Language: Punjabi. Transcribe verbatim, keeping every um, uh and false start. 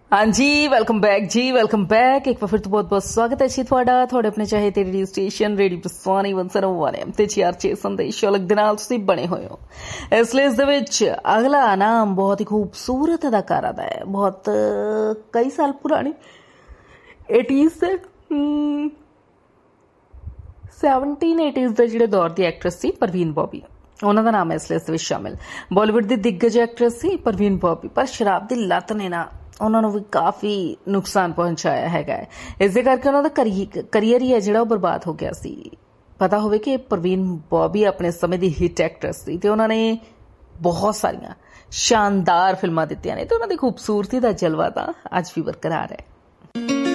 हाँ जी, वेलकम बैक जी, वेलकम बैक। एक बार फिर तो बहुत बहुत स्वागत है जी ਤੁਹਾਡਾ ਤੁਹਾਡੇ ਆਪਣੇ ਚਾਹੇ ਤੇ ਰੇਡੀਓ ਸਟੇਸ਼ਨ ਰੇਡੀਓ ਪ੍ਰਸਾਨੀ ਇੱਕ ਸੌ ਇੱਕ ਤੇ ਚਾਰ ਛੇ ਸੰਦੇਸ਼ ਅਲੱਗ ਦੇ ਨਾਲ ਤੁਸੀਂ ਬਣੇ ਹੋਏ ਹੋ। ਇਸ ਲਈ ਇਸ ਦੇ ਵਿੱਚ ਅਗਲਾ ਨਾਮ ਬਹੁਤ ਹੀ ਖੂਬਸੂਰਤ ਅਦਾਕਾਰਾ ਦਾ ਹੈ, ਬਹੁਤ ਕਈ ਸਾਲ ਪੁਰਾਣੀ एटीज़ ਦੇ ਸੈਵਨਟੀਨ एटीज़ ਦੇ ਜਿਹੜੇ ਦੌਰ ਦੀ ਐਕਟਰੈਸ ਸੀ ਪਰਵੀਨ ਬੌਬੀ, ਉਹਨਾਂ ਦਾ ਨਾਮ ਇਸ ਲਿਸਟ ਵਿੱਚ ਸ਼ਾਮਿਲ। ਬਾਲੀਵੁੱਡ ਦੀ ਦਿੱਗਜ ਐਕਟਰੈਸ ਸੀ ਪਰਵੀਨ ਬੌਬੀ, ਪਰ ਸ਼ਰਾਬ ਦੀ ਲੱਤ ਨੇ ਨਾ ਉਹਨਾਂ ਨੂੰ ਵੀ ਕਾਫੀ ਨੁਕਸਾਨ ਪਹੁੰਚਾਇਆ ਹੈਗਾ। ਇਸ ਦੇ ਕਰਕੇ ਉਹਨਾਂ ਦਾ ਕਰੀਅਰ ਹੀ ਹੈ ਜਿਹੜਾ ਉਹ ਬਰਬਾਦ ਹੋ ਗਿਆ ਸੀ। ਪਤਾ ਹੋਵੇ ਕਿ ਪਰਵੀਨ ਬੌਬੀ ਆਪਣੇ ਸਮੇਂ ਦੀ ਹਿੱਟ ਐਕਟਰੈਸ ਸੀ ਤੇ ਉਹਨਾਂ ਨੇ ਬਹੁਤ ਸਾਰੀਆਂ ਸ਼ਾਨਦਾਰ ਫਿਲਮਾਂ ਦਿੱਤੀਆਂ ਨੇ ਤੇ ਉਹਨਾਂ ਦੀ ਖੂਬਸੂਰਤੀ ਦਾ ਜਲਵਾ ਤਾਂ ਅੱਜ ਵੀ ਬਰਕਰਾਰ ਹੈ।